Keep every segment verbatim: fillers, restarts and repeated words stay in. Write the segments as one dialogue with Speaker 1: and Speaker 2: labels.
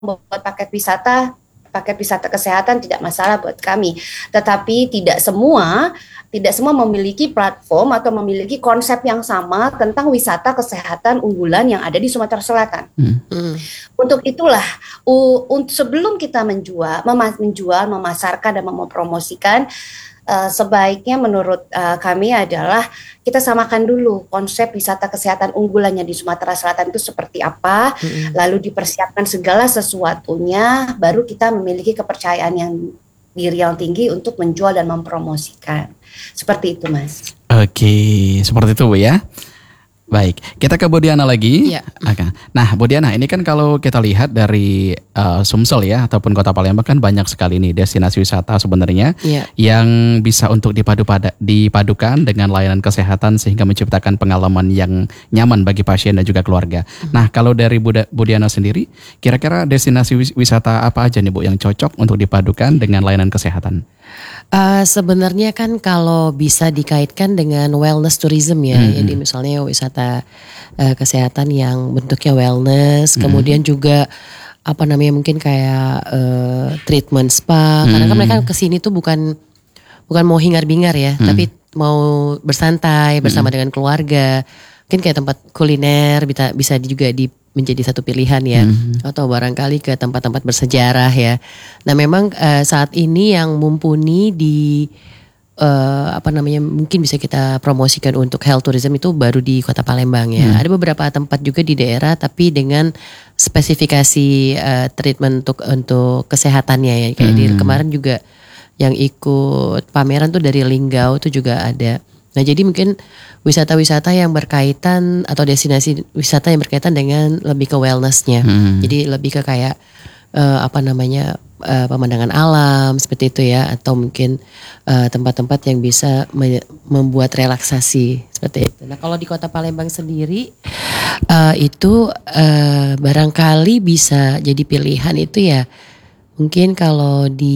Speaker 1: membuat paket wisata, paket wisata kesehatan tidak masalah buat kami. Tetapi tidak semua, tidak semua memiliki platform atau memiliki konsep yang sama tentang wisata kesehatan unggulan yang ada di Sumatera Selatan. Hmm. Hmm. Untuk itulah, u, untuk sebelum kita menjual, memas, menjual, memasarkan dan mempromosikan, uh, sebaiknya menurut uh, kami adalah kita samakan dulu konsep wisata kesehatan unggulannya di Sumatera Selatan itu seperti apa, hmm. lalu dipersiapkan segala sesuatunya, baru kita memiliki kepercayaan yang diri yang tinggi untuk menjual dan mempromosikan. Seperti itu, Mas.
Speaker 2: Oke, seperti itu Bu ya. Baik, kita ke Bu Diana lagi.
Speaker 3: Ya.
Speaker 2: Oke. Nah, Bu Diana, ini kan kalau kita lihat dari uh, Sumsel ya, ataupun Kota Palembang kan banyak sekali nih destinasi wisata sebenarnya
Speaker 3: ya.
Speaker 2: yang bisa untuk dipadu pada, dipadukan dengan layanan kesehatan sehingga menciptakan pengalaman yang nyaman bagi pasien dan juga keluarga. Hmm. Nah, kalau dari Bu, Bu Diana sendiri, kira-kira destinasi wisata apa aja nih Bu yang cocok untuk dipadukan dengan layanan kesehatan?
Speaker 3: Uh, sebenarnya kan kalau bisa dikaitkan dengan wellness tourism ya, hmm. jadi misalnya wisata uh, kesehatan yang bentuknya wellness, hmm. kemudian juga apa namanya mungkin kayak uh, treatment spa, hmm. karena kan mereka kesini tuh bukan bukan mau hingar-bingar ya, hmm. tapi mau bersantai bersama hmm. dengan keluarga, mungkin kayak tempat kuliner bisa bisa juga di menjadi satu pilihan ya, mm-hmm. atau barangkali ke tempat-tempat bersejarah ya. Nah memang uh, saat ini yang mumpuni di uh, apa namanya mungkin bisa kita promosikan untuk health tourism itu baru di Kota Palembang ya. Mm. Ada beberapa tempat juga di daerah tapi dengan spesifikasi uh, treatment untuk untuk kesehatannya ya. Kayak mm. di kemarin juga yang ikut pameran tuh dari Linggau tuh juga ada. Nah jadi mungkin wisata-wisata yang berkaitan atau destinasi wisata yang berkaitan dengan lebih ke wellnessnya. Hmm. Jadi lebih ke kayak uh, apa namanya uh, pemandangan alam seperti itu ya, atau mungkin uh, tempat-tempat yang bisa me- membuat relaksasi seperti itu. Nah kalau di Kota Palembang sendiri uh, itu uh, barangkali bisa jadi pilihan itu ya. Mungkin kalau di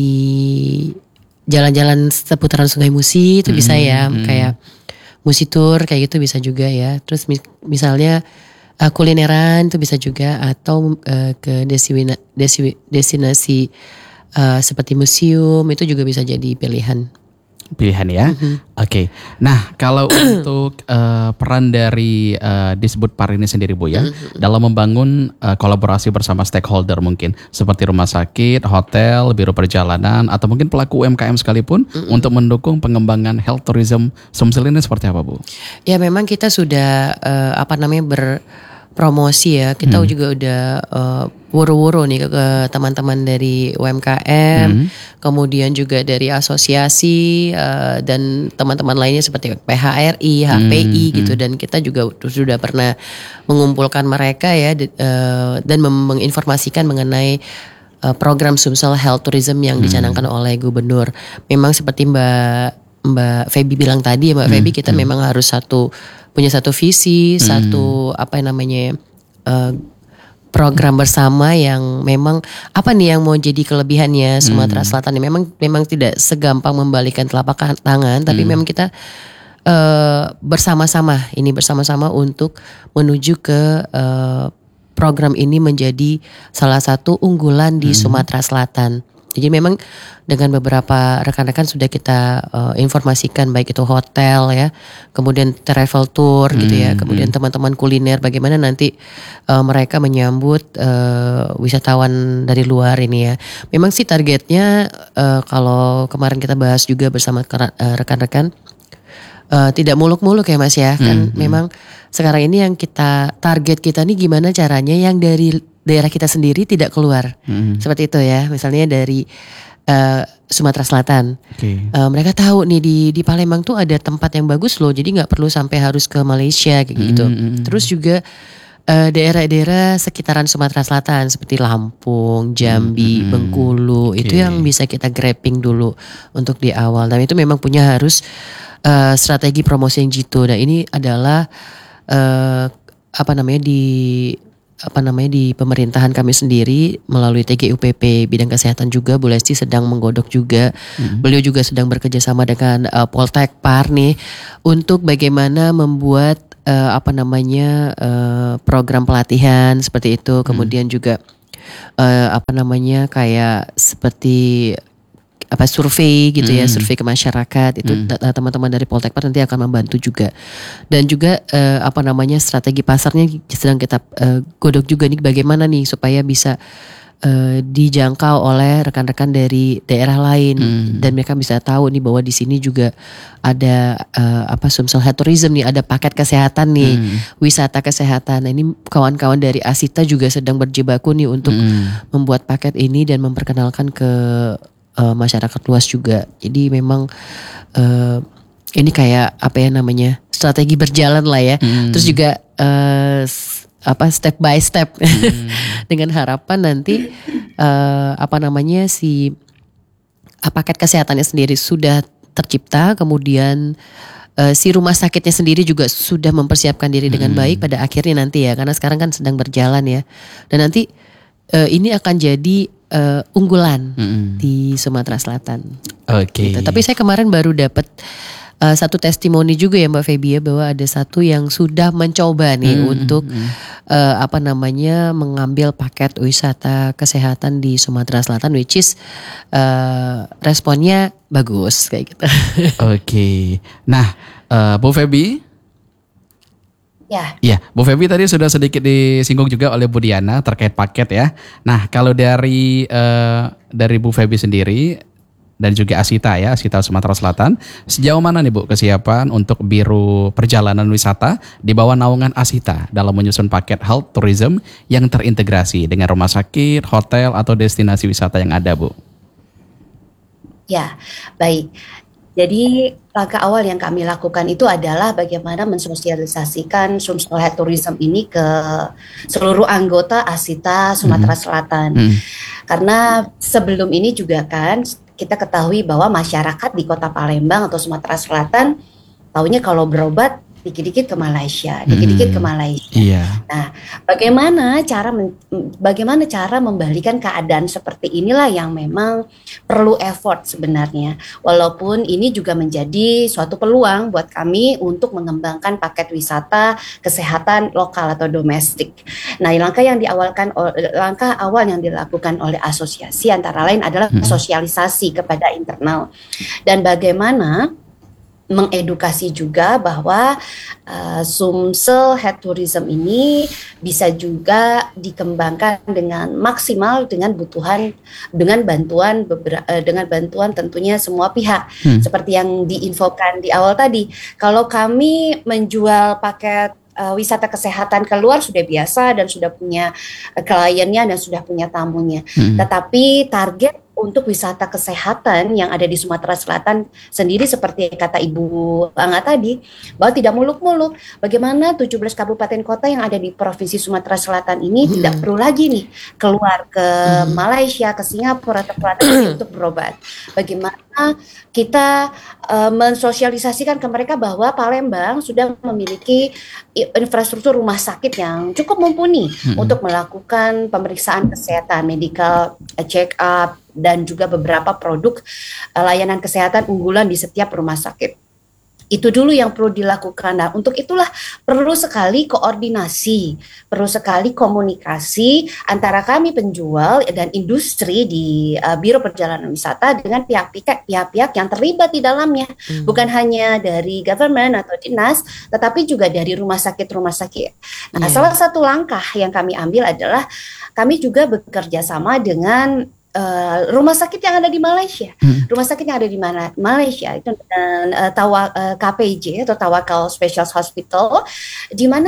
Speaker 3: jalan-jalan seputaran Sungai Musi itu hmm, bisa ya, hmm. kayak Musi Tour kayak gitu bisa juga ya. Terus misalnya uh, kulineran itu bisa juga, atau uh, ke desina, desi, destinasi uh, seperti museum itu juga bisa jadi pilihan.
Speaker 2: Pilihan ya, mm-hmm. Oke. Okay. Nah kalau untuk uh, peran dari uh, Disbudpar ini sendiri Bu ya, mm-hmm. dalam membangun uh, kolaborasi bersama stakeholder mungkin seperti rumah sakit, hotel, biro perjalanan, atau mungkin pelaku U M K M sekalipun, mm-hmm. untuk mendukung pengembangan health tourism Sumsel ini seperti apa Bu?
Speaker 3: Ya memang kita sudah uh, apa namanya ber promosi ya, kita hmm. juga udah uh, woro-woro nih ke, ke teman-teman dari U M K M, hmm. kemudian juga dari asosiasi uh, dan teman-teman lainnya seperti P H R I, H P I hmm. gitu, dan kita juga sudah pernah mengumpulkan mereka ya uh, dan menginformasikan mengenai uh, program Sumsel Health Tourism yang hmm. dicanangkan oleh Gubernur. Memang seperti Mbak Mbak Feby bilang tadi ya Mbak hmm. Feby, kita hmm. memang harus satu punya satu visi, hmm. satu apa namanya uh, program bersama yang memang apa nih yang mau jadi kelebihannya Sumatera hmm. Selatan. Memang memang tidak segampang membalikan telapak tangan, tapi hmm. memang kita uh, bersama-sama ini bersama-sama untuk menuju ke uh, program ini menjadi salah satu unggulan di hmm. Sumatera Selatan. Jadi memang dengan beberapa rekan-rekan sudah kita uh, informasikan, baik itu hotel ya, kemudian travel tour hmm, gitu ya, kemudian hmm. teman-teman kuliner, bagaimana nanti uh, mereka menyambut uh, wisatawan dari luar ini ya. Memang sih targetnya uh, kalau kemarin kita bahas juga bersama uh, rekan-rekan, uh, tidak muluk-muluk ya Mas ya, kan hmm, memang hmm. sekarang ini yang kita target kita nih gimana caranya yang dari daerah kita sendiri tidak keluar, hmm. seperti itu ya. Misalnya dari uh, Sumatera Selatan, okay. uh, mereka tahu nih di di Palembang tuh ada tempat yang bagus loh, jadi nggak perlu sampai harus ke Malaysia kayak hmm. gitu. Terus juga uh, daerah-daerah sekitaran Sumatera Selatan seperti Lampung, Jambi, hmm. Bengkulu, okay. itu yang bisa kita grabbing dulu untuk di awal. Dan itu memang punya harus uh, strategi promosi yang jitu. Nah ini adalah uh, apa namanya di apa namanya di pemerintahan kami sendiri melalui T G U P P bidang kesehatan juga, Bu Lesti sedang menggodok juga. Mm-hmm. Beliau juga sedang bekerja sama dengan uh, Poltekpar nih untuk bagaimana membuat uh, apa namanya uh, program pelatihan seperti itu. Kemudian mm-hmm. juga uh, apa namanya kayak seperti apa survei gitu ya,
Speaker 2: Hmm.
Speaker 3: survei ke masyarakat itu
Speaker 2: Hmm.
Speaker 3: t- teman-teman dari Poltekpar nanti akan membantu juga. Dan juga eh, apa namanya strategi pasarnya sedang kita eh, godok juga nih bagaimana nih supaya bisa eh, dijangkau oleh rekan-rekan dari daerah lain
Speaker 2: Hmm.
Speaker 3: dan mereka bisa tahu nih bahwa di sini juga ada eh, apa Sumsel Health Tourism nih, ada paket kesehatan nih,
Speaker 2: Hmm.
Speaker 3: wisata kesehatan. Nah, ini kawan-kawan dari Asita juga sedang berjibaku nih untuk
Speaker 2: Hmm.
Speaker 3: membuat paket ini dan memperkenalkan ke uh, masyarakat luas juga. Jadi memang uh, ini kayak apa ya namanya strategi berjalan lah ya.
Speaker 2: Hmm.
Speaker 3: Terus juga uh, s- apa step by step dengan harapan nanti uh, apa namanya si uh, paket kesehatannya sendiri sudah tercipta, kemudian uh, si rumah sakitnya sendiri juga sudah mempersiapkan diri dengan baik pada akhirnya nanti ya, karena sekarang kan sedang berjalan ya, dan nanti uh, ini akan jadi uh, unggulan
Speaker 2: Hmm.
Speaker 3: di Sumatera Selatan.
Speaker 2: Oke.
Speaker 3: Gitu. Tapi saya kemarin baru dapat uh, satu testimoni juga ya Mbak Feby ya, bahwa ada satu yang sudah mencoba nih
Speaker 2: Hmm,
Speaker 3: untuk
Speaker 2: hmm.
Speaker 3: uh, apa namanya mengambil paket wisata kesehatan di Sumatera Selatan, which is uh, responnya bagus kayak gitu.
Speaker 2: Oke. Nah, eh, Bu Feby,
Speaker 1: Ya,
Speaker 2: ya, Bu Feby tadi sudah sedikit disinggung juga oleh Bu Diana terkait paket ya. Nah, kalau dari eh, dari Bu Feby sendiri dan juga Asita ya, Asita Sumatera Selatan, sejauh mana nih Bu kesiapan untuk Biro Perjalanan Wisata di bawah naungan Asita dalam menyusun paket health tourism yang terintegrasi dengan rumah sakit, hotel atau destinasi wisata yang ada, Bu?
Speaker 1: ya, baik. Jadi langkah awal yang kami lakukan itu adalah bagaimana mensosialisasikan Sumsel Health Tourism ini ke seluruh anggota Asita Sumatera Selatan.
Speaker 2: Hmm.
Speaker 1: Karena sebelum ini juga kan kita ketahui bahwa masyarakat di Kota Palembang atau Sumatera Selatan taunya kalau berobat dikit-dikit ke Malaysia, dikit-dikit ke
Speaker 2: Hmm.
Speaker 1: Malaysia.
Speaker 2: Iya.
Speaker 1: Nah, bagaimana cara men- bagaimana cara membalikan keadaan seperti inilah yang memang perlu effort sebenarnya. Walaupun ini juga menjadi suatu peluang buat kami untuk mengembangkan paket wisata kesehatan lokal atau domestik. Nah, langkah yang diawalkan ol- langkah awal yang dilakukan oleh asosiasi antara lain adalah
Speaker 2: Hmm.
Speaker 1: sosialisasi kepada internal dan bagaimana mengedukasi juga bahwa uh, Sumsel Health Tourism ini bisa juga dikembangkan dengan maksimal dengan butuhan dengan bantuan beberapa dengan bantuan tentunya semua pihak.
Speaker 2: Hmm.
Speaker 1: Seperti yang diinfokan di awal tadi, kalau kami menjual paket uh, wisata kesehatan keluar sudah biasa dan sudah punya uh, kliennya dan sudah punya tamunya.
Speaker 2: Hmm.
Speaker 1: Tetapi target untuk wisata kesehatan yang ada di Sumatera Selatan sendiri seperti kata Ibu Angga tadi, bahwa tidak muluk-muluk. Bagaimana tujuh belas kabupaten kota yang ada di Provinsi Sumatera Selatan ini
Speaker 3: Mm-mm.
Speaker 1: tidak perlu lagi nih keluar ke
Speaker 3: Mm.
Speaker 1: Malaysia, ke Singapura atau ke luar negeri untuk berobat. Bagaimana kita uh, mensosialisasikan ke mereka bahwa Palembang sudah memiliki i- infrastruktur rumah sakit yang cukup mumpuni
Speaker 2: Mm-mm.
Speaker 1: untuk melakukan pemeriksaan kesehatan, medical uh, check up, dan juga beberapa produk uh, layanan kesehatan unggulan di setiap rumah sakit. Itu dulu yang perlu dilakukan. Nah, untuk itulah perlu sekali koordinasi, perlu sekali komunikasi antara kami penjual dan industri di uh, Biro Perjalanan Wisata dengan pihak-pihak pihak-pihak yang terlibat di dalamnya.
Speaker 3: Hmm.
Speaker 1: Bukan hanya dari government atau dinas, tetapi juga dari rumah sakit-rumah sakit. Nah,
Speaker 3: Iya.
Speaker 1: salah satu langkah yang kami ambil adalah kami juga bekerja sama dengan Uh, rumah sakit yang ada di Malaysia,
Speaker 2: Hmm.
Speaker 1: rumah sakit yang ada di mana Malaysia itu dengan uh, tawa, uh, K P J atau Tawakal Special Hospital, di mana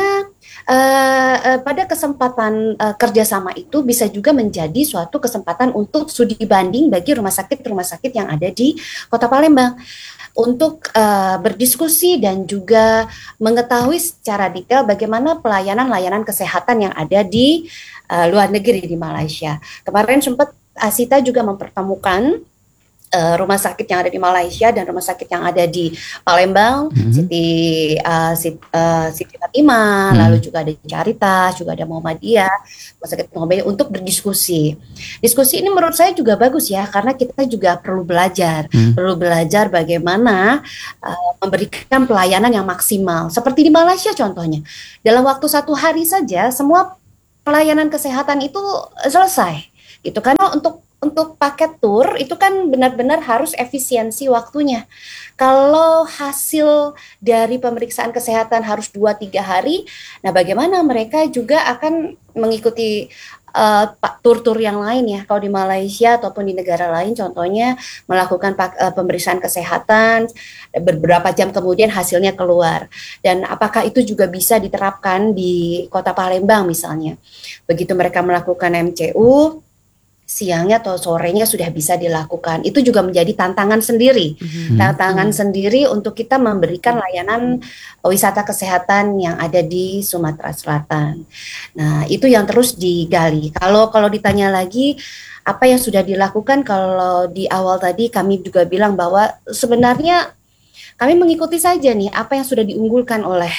Speaker 1: uh, uh, pada kesempatan uh, kerjasama itu bisa juga menjadi suatu kesempatan untuk studi banding bagi rumah sakit-rumah sakit yang ada di Kota Palembang untuk uh, berdiskusi dan juga mengetahui secara detail bagaimana pelayanan-layanan kesehatan yang ada di uh, luar negeri di Malaysia. Kemarin sempat Asita juga mempertemukan uh, rumah sakit yang ada di Malaysia dan rumah sakit yang ada di Palembang,
Speaker 2: Mhm.
Speaker 1: Siti uh, Siti, uh, Siti Fatimah,
Speaker 2: Mhm.
Speaker 1: lalu juga ada Caritas, juga ada Muhammadiyah, rumah sakit Muhammadiyah untuk berdiskusi. Diskusi ini menurut saya juga bagus ya, karena kita juga perlu belajar,
Speaker 2: Hmm.
Speaker 1: perlu belajar bagaimana uh, memberikan pelayanan yang maksimal. Seperti di Malaysia contohnya, dalam waktu satu hari saja semua pelayanan kesehatan itu selesai gitu. Karena untuk untuk paket tur itu kan benar-benar harus efisiensi waktunya. Kalau hasil dari pemeriksaan kesehatan harus dua tiga hari, nah bagaimana mereka juga akan mengikuti uh, tur-tur yang lain ya. Kalau di Malaysia ataupun di negara lain contohnya melakukan uh, pemeriksaan kesehatan, beberapa jam kemudian hasilnya keluar. Dan apakah itu juga bisa diterapkan di Kota Palembang misalnya. Begitu mereka melakukan M C U, siangnya atau sorenya sudah bisa dilakukan. Itu juga menjadi tantangan sendiri. Mm-hmm. Tantangan mm-hmm. sendiri untuk kita memberikan layanan wisata kesehatan yang ada di Sumatera Selatan. Nah, itu yang terus digali. Kalau kalau ditanya lagi apa yang sudah dilakukan, kalau di awal tadi kami juga bilang bahwa sebenarnya kami mengikuti saja nih apa yang sudah diunggulkan oleh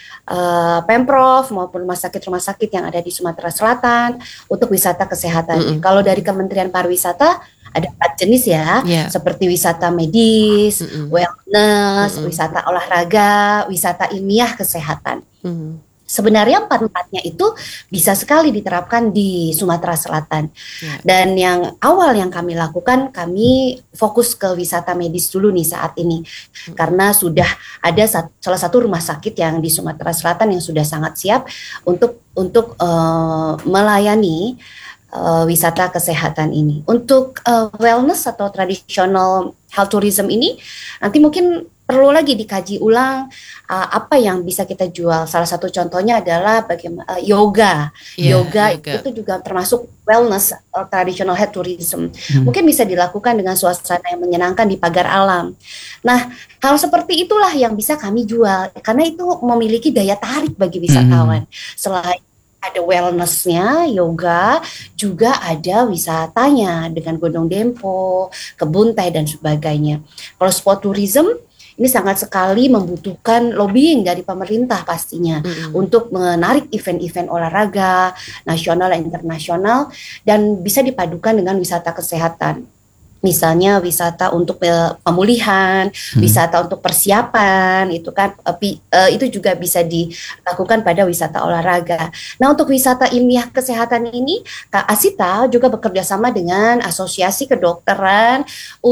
Speaker 1: Uh, Pemprov maupun rumah sakit-rumah sakit yang ada di Sumatera Selatan untuk wisata kesehatan. Mm-hmm. Kalau dari Kementerian Pariwisata ada empat jenis ya, yeah. seperti wisata medis, mm-hmm. wellness, mm-hmm. wisata olahraga, wisata ilmiah kesehatan. Mm-hmm. Sebenarnya empat-empatnya itu bisa sekali diterapkan di Sumatera Selatan. Ya. Dan yang awal yang kami lakukan, kami fokus ke wisata medis dulu nih saat ini. Hmm. Karena sudah ada sat- salah satu rumah sakit yang di Sumatera Selatan yang sudah sangat siap untuk untuk uh, melayani uh, wisata kesehatan ini. Untuk uh, wellness atau traditional health tourism ini, nanti mungkin perlu lagi dikaji ulang uh, apa yang bisa kita jual. Salah satu contohnya adalah bagaimana uh, yoga. Yeah, yoga. Yoga itu juga termasuk wellness uh, traditional health tourism. Hmm. Mungkin bisa dilakukan dengan suasana yang menyenangkan di pagar alam. Nah, hal seperti itulah yang bisa kami jual karena itu memiliki daya tarik bagi wisatawan. Hmm. Selain ada wellness-nya, yoga, juga ada wisatanya dengan Gunung Dempo, Kebun Teh dan sebagainya. Kalau sport tourism ini sangat sekali membutuhkan lobbying dari pemerintah pastinya mm-hmm. untuk menarik event-event olahraga nasional dan internasional dan bisa dipadukan dengan wisata kesehatan. Misalnya wisata untuk pemulihan, hmm. wisata untuk persiapan, itu kan itu juga bisa dilakukan pada wisata olahraga. Nah, untuk wisata ilmiah kesehatan ini, Kak Asita juga bekerja sama dengan Asosiasi Kedokteran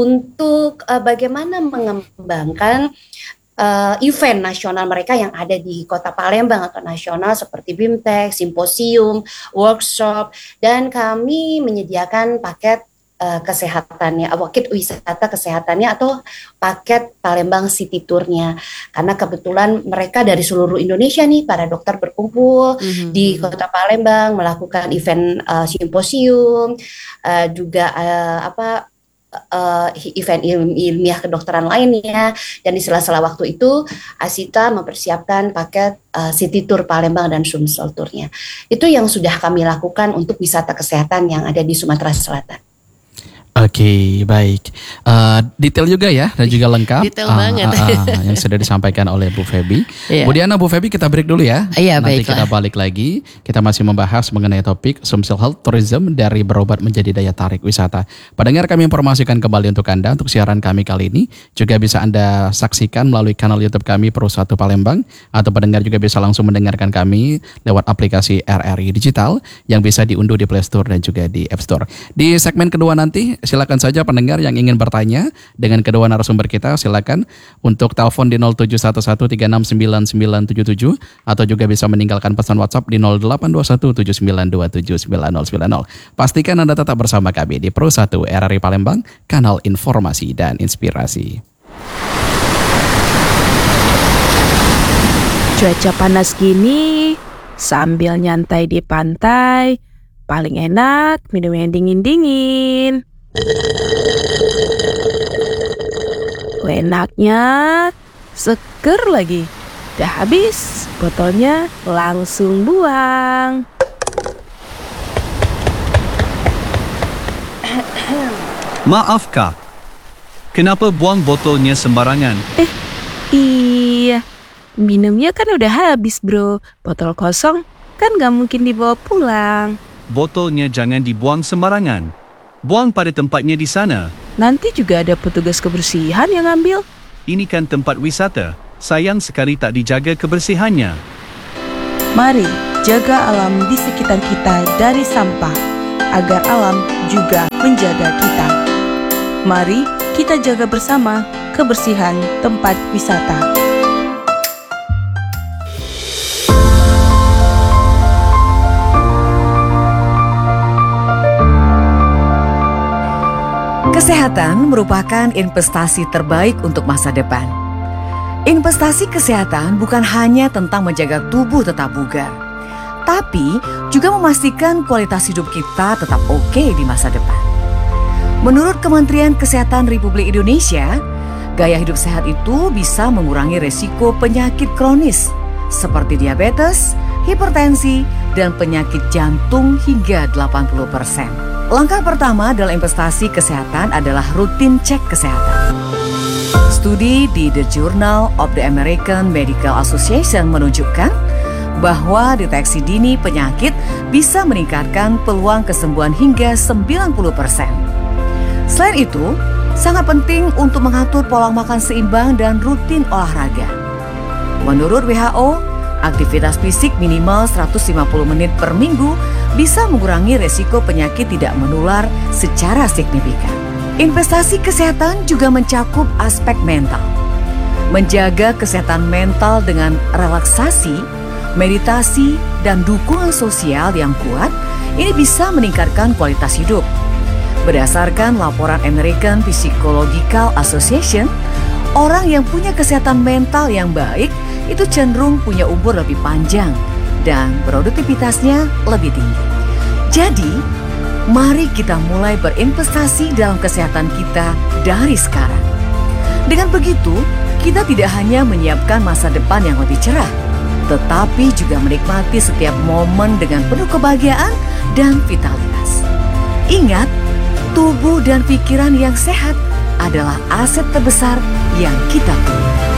Speaker 1: untuk uh, bagaimana mengembangkan uh, event nasional mereka yang ada di Kota Palembang atau nasional seperti BIMTEK, simposium, workshop, dan kami menyediakan paket Uh, kesehatannya, paket wisata kesehatannya atau paket Palembang City Tour-nya. Karena kebetulan mereka dari seluruh Indonesia nih, para dokter berkumpul mm-hmm. di Kota Palembang melakukan event uh, simposium, uh, juga uh, apa uh, event il- ilmiah kedokteran lainnya. Dan di sela-sela waktu itu Asita mempersiapkan paket uh, City Tour Palembang dan Sumsel Tour-nya. Itu yang sudah kami lakukan untuk wisata kesehatan yang ada di Sumatera Selatan.
Speaker 2: Oke, okay, baik. Uh, detail juga ya dan juga lengkap.
Speaker 3: Detail uh, banget.
Speaker 2: Uh, uh, yang sudah disampaikan oleh Bu Feby.
Speaker 3: Yeah.
Speaker 2: Bu Diana, Bu Feby kita break dulu ya.
Speaker 3: Iya, yeah,
Speaker 2: Nanti
Speaker 3: baiklah.
Speaker 2: kita balik lagi. Kita masih membahas mengenai topik Sumsel Health Tourism dari berobat menjadi daya tarik wisata. Pendengar, kami informasikan kembali untuk Anda untuk siaran kami kali ini. Juga bisa Anda saksikan melalui kanal YouTube kami Pro satu Palembang. Atau pendengar juga bisa langsung mendengarkan kami lewat aplikasi R R I Digital yang bisa diunduh di Play Store dan juga di App Store. Di segmen kedua nanti silakan saja pendengar yang ingin bertanya dengan kedua narasumber kita, silakan untuk telepon di nol tujuh satu satu tiga enam sembilan sembilan tujuh tujuh atau juga bisa meninggalkan pesan WhatsApp di nol delapan dua satu tujuh sembilan dua tujuh sembilan nol sembilan nol. Pastikan Anda tetap bersama kami di Pro satu R R I Palembang, kanal informasi dan inspirasi.
Speaker 4: Cuaca panas gini, sambil nyantai di pantai, paling enak minum yang dingin-dingin. Enaknya, seger lagi. Udah habis, botolnya langsung buang.
Speaker 5: Maaf Kak, kenapa buang botolnya sembarangan?
Speaker 4: Eh, iya. Minumnya kan udah habis bro. Botol kosong kan gak mungkin dibawa pulang.
Speaker 5: Botolnya jangan dibuang sembarangan. Buang pada tempatnya di sana.
Speaker 4: Nanti juga ada petugas kebersihan yang ambil.
Speaker 5: Ini kan tempat wisata. Sayang sekali tak dijaga kebersihannya.
Speaker 4: Mari menjaga alam di sekitar kita dari sampah, agar alam juga menjaga kita. Mari kita jaga bersama kebersihan tempat wisata.
Speaker 6: Kesehatan merupakan investasi terbaik untuk masa depan. Investasi kesehatan bukan hanya tentang menjaga tubuh tetap bugar, tapi juga memastikan kualitas hidup kita tetap oke di masa depan. Menurut Kementerian Kesehatan Republik Indonesia, gaya hidup sehat itu bisa mengurangi resiko penyakit kronis seperti diabetes, hipertensi, dan penyakit jantung hingga delapan puluh persen. Langkah pertama dalam investasi kesehatan adalah rutin cek kesehatan. Studi di The Journal of the American Medical Association menunjukkan bahwa deteksi dini penyakit bisa meningkatkan peluang kesembuhan hingga sembilan puluh persen. Selain itu, sangat penting untuk mengatur pola makan seimbang dan rutin olahraga. Menurut W H O, aktivitas fisik minimal seratus lima puluh menit per minggu bisa mengurangi resiko penyakit tidak menular secara signifikan. Investasi kesehatan juga mencakup aspek mental. Menjaga kesehatan mental dengan relaksasi, meditasi, dan dukungan sosial yang kuat, ini bisa meningkatkan kualitas hidup. Berdasarkan laporan American Psychological Association, orang yang punya kesehatan mental yang baik itu cenderung punya umur lebih panjang dan produktivitasnya lebih tinggi. Jadi, mari kita mulai berinvestasi dalam kesehatan kita dari sekarang. Dengan begitu, kita tidak hanya menyiapkan masa depan yang lebih cerah, tetapi juga menikmati setiap momen dengan penuh kebahagiaan dan vitalitas. Ingat, tubuh dan pikiran yang sehat adalah aset terbesar yang kita punya.